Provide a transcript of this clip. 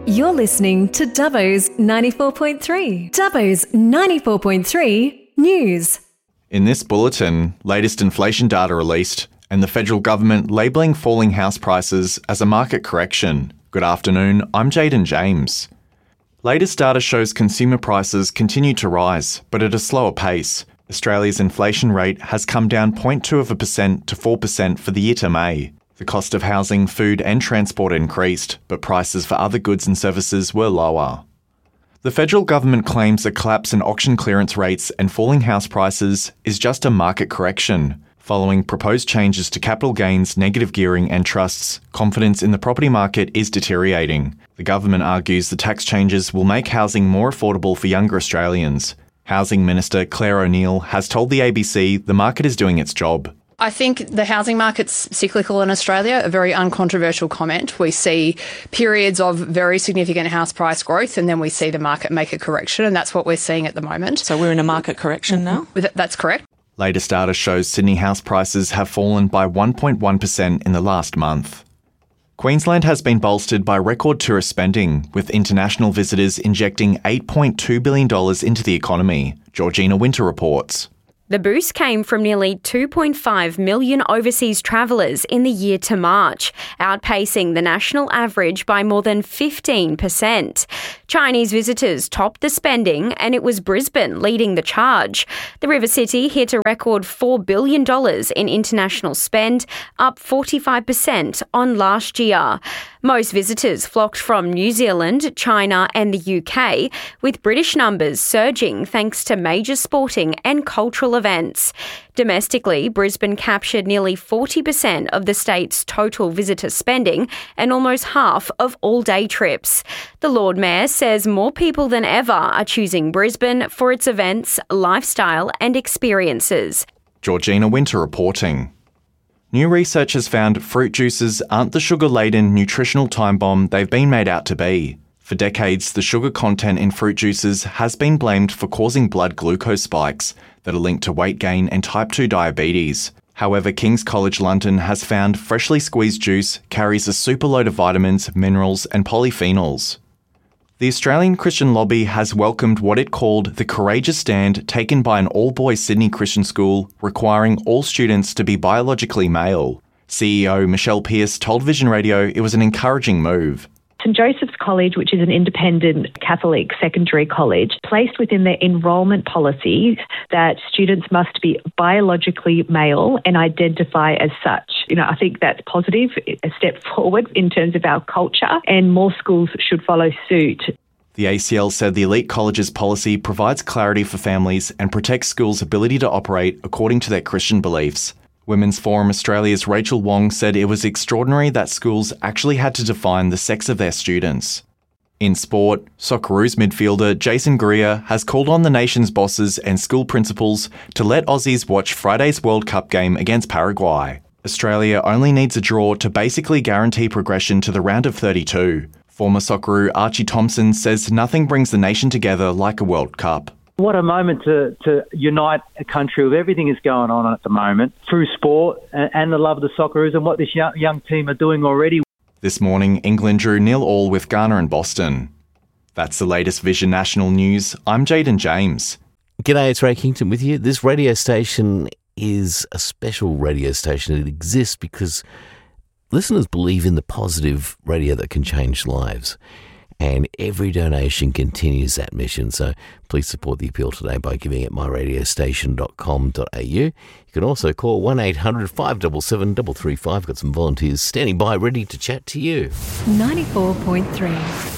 You're listening to Dubbo's 94.3. Dubbo's 94.3 News. In this bulletin, latest inflation data released and the federal government labelling falling house prices as a market correction. Good afternoon, I'm Jaden James. Latest data shows consumer prices continue to rise, but at a slower pace. Australia's inflation rate has come down 0.2% to 4% for the year to May. The cost of housing, food and transport increased, but prices for other goods and services were lower. The federal government claims a collapse in auction clearance rates and falling house prices is just a market correction. Following proposed changes to capital gains, negative gearing and trusts, confidence in the property market is deteriorating. The government argues the tax changes will make housing more affordable for younger Australians. Housing Minister Claire O'Neil has told the ABC the market is doing its job. I think the housing market's cyclical in Australia, a very uncontroversial comment. We see periods of very significant house price growth and then we see the market make a correction, and that's what we're seeing at the moment. So we're in a market correction now? That's correct. Latest data shows Sydney house prices have fallen by 1.1% in the last month. Queensland has been bolstered by record tourist spending, with international visitors injecting $8.2 billion into the economy. Georgina Winter reports. The boost came from nearly 2.5 million overseas travellers in the year to March, outpacing the national average by more than 15%. Chinese visitors topped the spending, and it was Brisbane leading the charge. The River City hit a record $4 billion in international spend, up 45% on last year. Most visitors flocked from New Zealand, China and the UK, with British numbers surging thanks to major sporting and cultural events. Domestically, Brisbane captured nearly 40% of the state's total visitor spending and almost half of all day trips. The Lord Mayor says more people than ever are choosing Brisbane for its events, lifestyle and experiences. Georgina Winter reporting. New research has found fruit juices aren't the sugar-laden nutritional time bomb they've been made out to be. For decades, the sugar content in fruit juices has been blamed for causing blood glucose spikes that are linked to weight gain and type 2 diabetes. However, King's College London has found freshly squeezed juice carries a superload of vitamins, minerals and polyphenols. The Australian Christian Lobby has welcomed what it called the courageous stand taken by an all-boys Sydney Christian school requiring all students to be biologically male. CEO Michelle Pearce told Vision Radio it was an encouraging move. St Joseph's College, which is an independent Catholic secondary college, placed within their enrolment policy that students must be biologically male and identify as such. I think that's positive, a step forward in terms of our culture, and more schools should follow suit. The ACL said the elite colleges policy provides clarity for families and protects schools' ability to operate according to their Christian beliefs. Women's Forum Australia's Rachel Wong said it was extraordinary that schools actually had to define the sex of their students. In sport, Socceroos midfielder Jason Greer has called on the nation's bosses and school principals to let Aussies watch Friday's World Cup game against Paraguay. Australia only needs a draw to basically guarantee progression to the round of 32. Former Socceroo Archie Thompson says nothing brings the nation together like a World Cup. What a moment to unite a country with everything that's going on at the moment through sport and the love of the Socceroos and what this young team are doing already. This morning, England drew 0-0 with Ghana and Boston. That's the latest Vision National News. I'm Jaden James. G'day, it's Ray Kington with you. This radio station is a special radio station. It exists because listeners believe in the positive radio that can change lives. And every donation continues that mission. So please support the appeal today by giving at myradiostation.com.au. You can also call 1-800-577-335. Got some volunteers standing by ready to chat to you. 94.3.